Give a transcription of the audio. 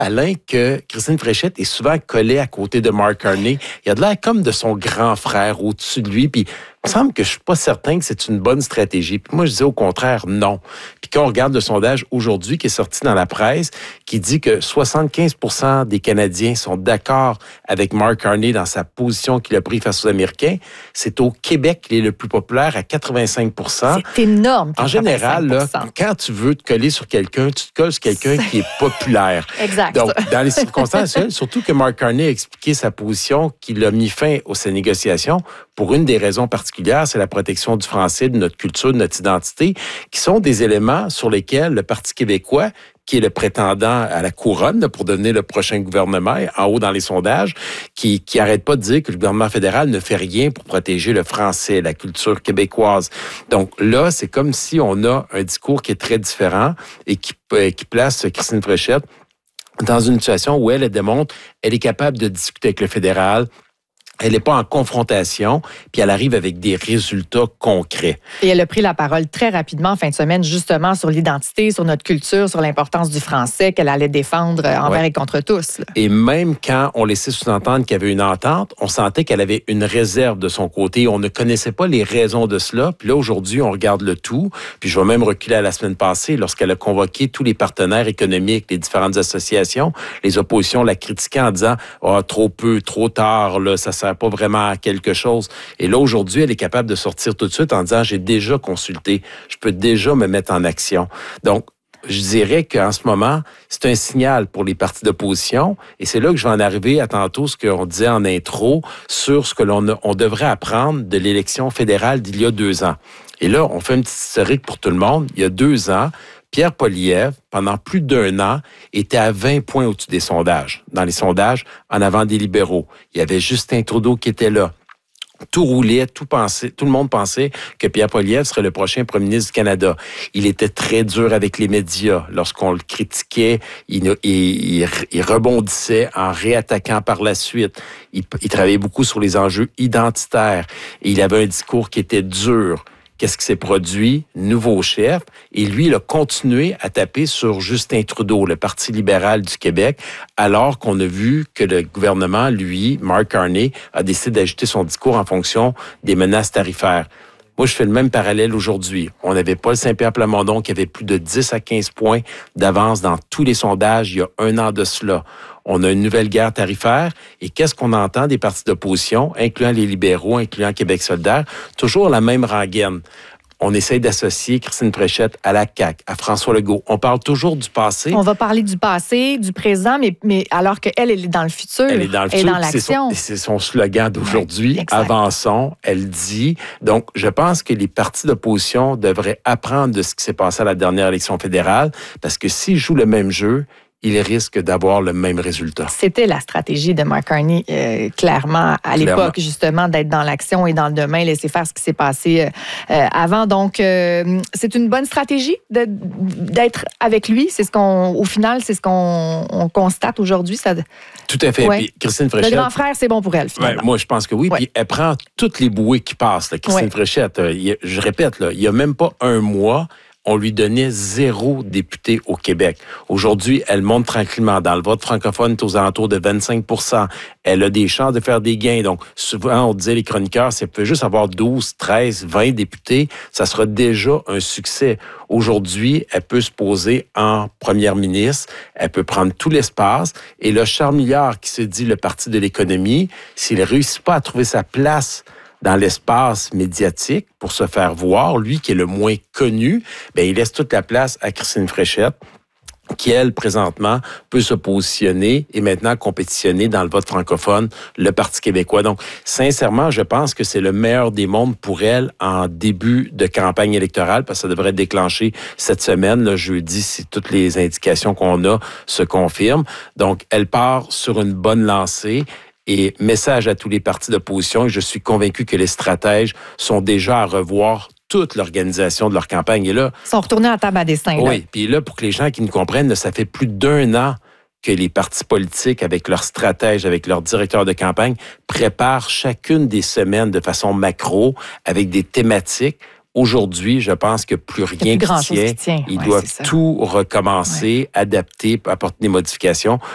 Alain, que Christine Fréchette est souvent collée à côté de Mark Carney. Il y a de l'air comme de son grand frère au-dessus de lui. Puis il me semble que je suis pas certain que c'est une bonne stratégie. Puis moi, je dis au contraire, non. Puis quand on regarde le sondage aujourd'hui qui est sorti dans la presse, qui dit que 75% des Canadiens sont d'accord avec Mark Carney dans sa position qu'il a prise face aux Américains, c'est au Québec qu'il est le plus populaire à 85%. C'est énorme. 85%. En général, là, quand tu veux te coller sur quelqu'un, tu te colles sur quelqu'un qui est populaire. Exact. Donc, dans les circonstances, surtout que Mark Carney a expliqué sa position, qu'il a mis fin aux ces négociations pour une des raisons particulières, c'est la protection du français, de notre culture, de notre identité, qui sont des éléments sur lesquels le Parti québécois, qui est le prétendant à la couronne pour devenir le prochain gouvernement, en haut dans les sondages, qui arrête pas de dire que le gouvernement fédéral ne fait rien pour protéger le français, la culture québécoise. Donc là, c'est comme si on a un discours qui est très différent et qui place Christine Fréchette dans une situation où elle démontre qu'elle est capable de discuter avec le fédéral. Elle n'est pas en confrontation, puis elle arrive avec des résultats concrets. Et elle a pris la parole très rapidement en fin de semaine, justement, sur l'identité, sur notre culture, sur l'importance du français qu'elle allait défendre envers et contre tous. Là. Et même quand on laissait sous-entendre qu'il y avait une entente, on sentait qu'elle avait une réserve de son côté. On ne connaissait pas les raisons de cela. Puis là, aujourd'hui, on regarde le tout. Puis je vais même reculer à la semaine passée, lorsqu'elle a convoqué tous les partenaires économiques, les différentes associations. Les oppositions la critiquaient en disant « Ah, trop peu, trop tard, là, ça sert pas vraiment à quelque chose. » Et là, aujourd'hui, elle est capable de sortir tout de suite en disant « J'ai déjà consulté, je peux déjà me mettre en action. » Donc, je dirais qu'en ce moment, c'est un signal pour les partis d'opposition. Et c'est là que je vais en arriver à tantôt ce qu'on disait en intro sur ce que on devrait apprendre de l'élection fédérale d'il y a 2 ans. Et là, on fait un petit historique pour tout le monde. Il y a 2 ans, Pierre Poilievre, pendant plus d'1 an, était à 20 points au-dessus des sondages. Dans les sondages, en avant des libéraux. Il y avait Justin Trudeau qui était là. Tout roulait, tout le monde pensait que Pierre Poilievre serait le prochain premier ministre du Canada. Il était très dur avec les médias. Lorsqu'on le critiquait, il rebondissait en réattaquant par la suite. Il travaillait beaucoup sur les enjeux identitaires. Et il avait un discours qui était dur. Qu'est-ce qui s'est produit? Nouveau chef. Et lui, il a continué à taper sur Justin Trudeau, le Parti libéral du Québec, alors qu'on a vu que le gouvernement, lui, Mark Carney, a décidé d'ajouter son discours en fonction des menaces tarifaires. Moi, je fais le même parallèle aujourd'hui. On avait Paul Saint-Pierre Plamondon qui avait plus de 10 à 15 points d'avance dans tous les sondages il y a 1 an de cela. On a une nouvelle guerre tarifaire. Et qu'est-ce qu'on entend des partis d'opposition, incluant les libéraux, incluant Québec solidaire? Toujours la même rengaine. On essaie d'associer Christine Fréchette à la CAQ, à François Legault. On parle toujours du passé. On va parler du passé, du présent, mais alors qu'elle est dans le futur. Elle est dans le futur. Elle est dans l'action. C'est son slogan d'aujourd'hui. Ouais, avançons, elle dit. Donc, je pense que les partis d'opposition devraient apprendre de ce qui s'est passé à la dernière élection fédérale, parce que s'ils jouent le même jeu, il risque d'avoir le même résultat. C'était la stratégie de Mark Carney, clairement, à l'époque, justement, d'être dans l'action et dans le demain, laisser faire ce qui s'est passé avant. Donc, c'est une bonne stratégie d'être avec lui. Au final, c'est ce qu'on constate aujourd'hui. Tout à fait. Ouais. Puis Christine Fréchette... Le grand frère, c'est bon pour elle, finalement. Ouais, moi, je pense que oui. Ouais. Puis elle prend toutes les bouées qui passent. Là, Christine Fréchette, je répète, là, il n'y a même pas 1 mois... on lui donnait 0 député au Québec. Aujourd'hui, elle monte tranquillement. Dans le vote francophone, est aux alentours de 25%. Elle a des chances de faire des gains. Donc, souvent, on disait, les chroniqueurs, si elle peut juste avoir 12, 13, 20 députés, ça sera déjà un succès. Aujourd'hui, elle peut se poser en première ministre. Elle peut prendre tout l'espace. Et le Charles Milliard, qui se dit le parti de l'économie, s'il ne réussit pas à trouver sa place dans l'espace médiatique pour se faire voir, lui qui est le moins connu, bien, il laisse toute la place à Christine Fréchette, qui, elle, présentement, peut se positionner et maintenant compétitionner dans le vote francophone, le Parti québécois. Donc, sincèrement, je pense que c'est le meilleur des mondes pour elle en début de campagne électorale, parce que ça devrait déclencher cette semaine, le jeudi, si toutes les indications qu'on a se confirment. Donc, elle part sur une bonne lancée. Et message à tous les partis d'opposition, et je suis convaincu que les stratèges sont déjà à revoir toute l'organisation de leur campagne. Et là, ils sont retournés à la table à dessin. Oui, puis là, pour que les gens qui nous comprennent, ça fait plus d'1 an que les partis politiques, avec leurs stratèges, avec leurs directeurs de campagne, préparent chacune des semaines de façon macro, avec des thématiques. Aujourd'hui, je pense que plus rien qui tient. Ils doivent tout recommencer, adapter, apporter des modifications